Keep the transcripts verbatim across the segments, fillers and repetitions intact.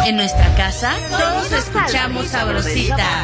En nuestra casa, todos escuchamos Sabrosita.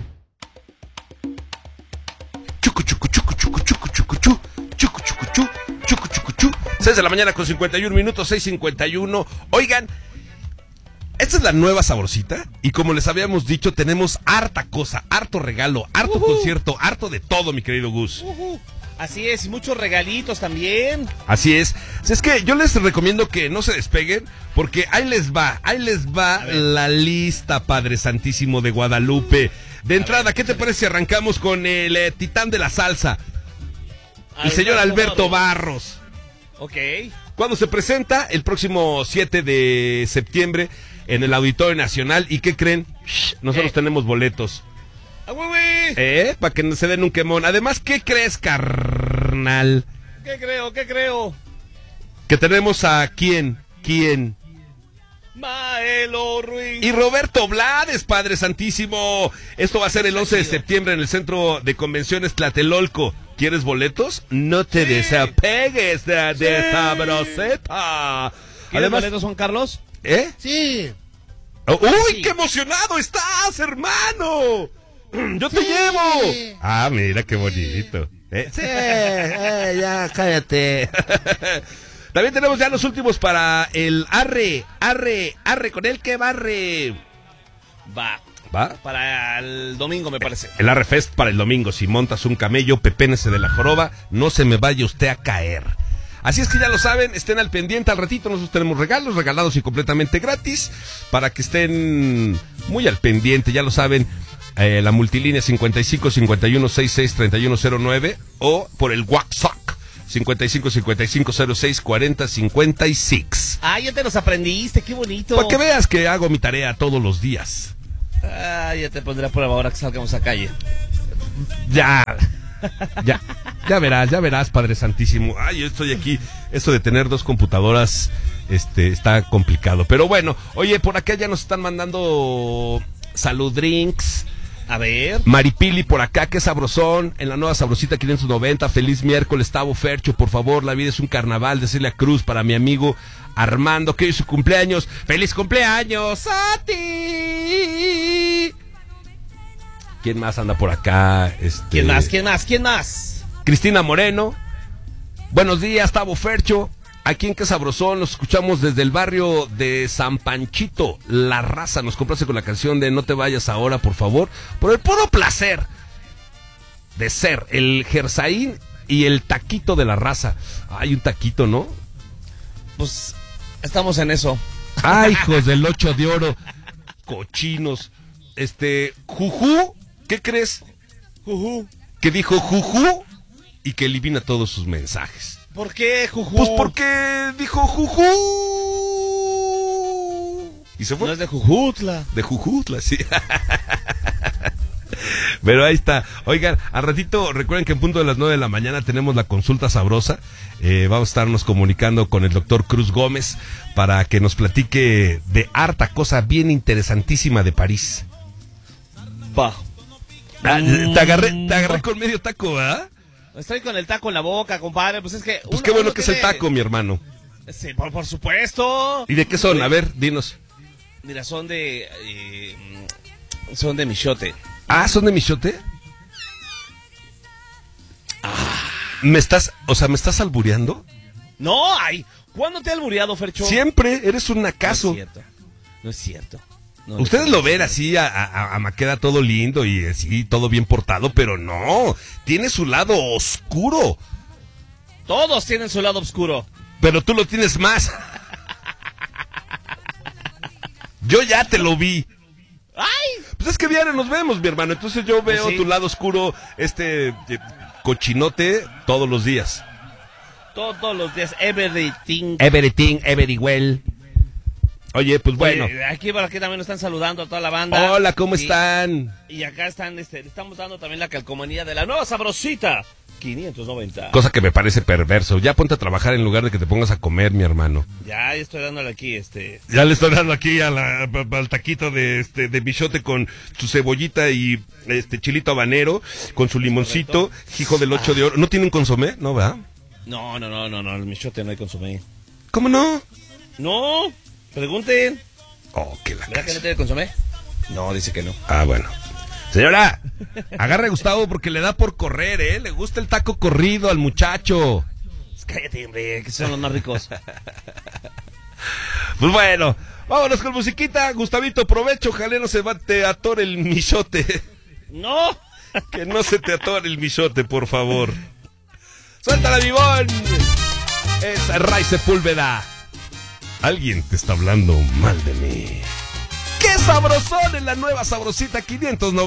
Chucu, chucu, chucu, chucu, chucu, chucu, chu, chucu, chucu, chu, chucu, chucu, chu. seis de la mañana con cincuenta y un minutos, seis cincuenta y uno. Oigan, esta es la nueva Sabrosita y como les habíamos dicho, tenemos harta cosa, harto regalo, harto uh-huh. concierto, harto de todo, mi querido Gus. Uh-huh. Así es, y muchos regalitos también. Así es. Es que yo les recomiendo que no se despeguen, porque ahí les va, ahí les va la lista, Padre Santísimo de Guadalupe. De entrada, ver, ¿qué te parece si arrancamos con el eh, titán de la salsa? El señor Alberto Barros. Ok. Cuando se presenta el próximo siete de septiembre en el Auditorio Nacional. ¿Y qué creen? Shh, nosotros eh. tenemos boletos. ¡Ah, güey, güey! Eh, para que no se den un quemón. Además, ¿qué crees, carnal? ¿Qué creo? ¿Qué creo? Que tenemos a quién, quién. Maelo Ruiz. Y Roberto Blades, Padre Santísimo. Esto va a ser el once de septiembre en el Centro de Convenciones Tlatelolco. ¿Quieres boletos? No te sí. desapegues de, de sí. Sabroseta. ¿Quieres Además, boletos, Juan Carlos? ¿Eh? Sí. Oh, ¡Uy, sí. qué emocionado estás, hermano! ¡Yo te sí. llevo! Ah, mira qué bonito. ¿Eh? Sí, eh, ya, cállate. También tenemos ya los últimos para el arre, arre, arre, con el que barre. Va. ¿Va? Para el domingo, me parece. El Arre Fest para el domingo. Si montas un camello, pepénese de la joroba, no se me vaya usted a caer. Así es que ya lo saben, estén al pendiente. Al ratito nosotros tenemos regalos, regalados y completamente gratis, para que estén muy al pendiente, ya lo saben. Eh, la multilínea cincuenta y cinco cincuenta y uno sesenta y seis treinta y uno cero nueve o por el WhatsApp cincuenta y cinco cincuenta y cinco cero seis cuarenta cincuenta y seis. Ah, ya te los aprendiste, qué bonito. Para que veas que hago mi tarea todos los días. Ah, ya te pondré a prueba ahora que salgamos a calle. Ya, ya, ya verás, ya verás, Padre Santísimo. Ay, yo estoy aquí, esto de tener dos computadoras, este, está complicado. Pero bueno, oye, por acá ya nos están mandando salud drinks. A ver. Maripili por acá, qué sabrosón. En la nueva Sabrosita quinientos noventa. Feliz miércoles, Tavo Fercho, por favor. La vida es un carnaval de Celia Cruz para mi amigo Armando, que hoy es su cumpleaños. ¡Feliz cumpleaños a ti! ¿Quién más anda por acá? Este... ¿Quién más? ¿Quién más? ¿Quién más? Cristina Moreno. Buenos días, Tavo Fercho. Aquí en Qué Sabrosón nos escuchamos desde el barrio de San Panchito. La Raza nos complace con la canción de No te vayas ahora, por favor, por el puro placer de ser el Jerzaín y el taquito de La Raza. Hay un taquito, ¿no? Pues estamos en eso. Ay, hijos del ocho de oro, cochinos. Este, Juju, ¿qué crees? Juju. Que dijo Juju y que elimina todos sus mensajes. ¿Por qué, Juju? Pues porque dijo Juju. Y se fue. No es de Jujutla. De Jujutla, sí. Pero ahí está. Oigan, al ratito, recuerden que en punto de las nueve de la mañana tenemos la consulta sabrosa. Eh, vamos a estarnos comunicando con el doctor Cruz Gómez para que nos platique de harta cosa bien interesantísima de París. Va. Ah, te agarré, te agarré con medio taco, ¿verdad? Estoy con el taco en la boca, compadre. Pues es que. Pues uno, qué bueno que tiene... es el taco, mi hermano. Sí, por, por supuesto. ¿Y de qué son? A ver, dinos. Mira, son de. Eh, son de michote. Ah, ¿son de michote? Ah. ¿Me estás. O sea, ¿me estás albureando? No, ay. ¿Cuándo te he albureado, Fercho? Siempre, eres un nacazo. No es cierto. No es cierto. No, Ustedes lo ven así a, a, a Maqueda todo lindo y así todo bien portado, pero no, tiene su lado oscuro. Todos tienen su lado oscuro. Pero tú lo tienes más. Yo ya te lo vi. ¡Ay! Pues es que diario nos vemos, mi hermano, entonces yo veo pues sí. tu lado oscuro, este eh, cochinote, todos los días. Todos los días, everything. Everything, every well. Oye, pues bueno. Oye, aquí por aquí también nos están saludando a toda la banda. Hola, ¿cómo y, están? Y acá están, este, estamos dando también la calcomanía de la nueva Sabrosita quinientos noventa. Cosa que me parece perverso. Ya ponte a trabajar en lugar de que te pongas a comer, mi hermano. Ya estoy dándole aquí, este. Ya le estoy dando aquí a la, a, al taquito de este de bichote con su cebollita y este chilito habanero, con su limoncito, hijo del ocho ah. de oro. ¿No tienen consomé? ¿No, verdad? No, no, no, no, no, el bichote no hay consomé. ¿Cómo no? No. Pregunten. Oh, qué la ¿Verdad que casa. no tiene consomé? No, dice que no. Ah, bueno. Señora, agarre a Gustavo porque le da por correr, ¿eh? Le gusta el taco corrido al muchacho. Cállate, hombre, que son los más ricos. Pues bueno, vámonos con musiquita. Gustavito, provecho, ojalá no se va, te atore el michote. ¡No! Que no se te atore el michote, por favor. ¡Suéltala, vivón! Es Ray Sepúlveda. Alguien te está hablando mal de mí. ¡Qué sabrosón en la nueva Sabrosita quinientos noventa!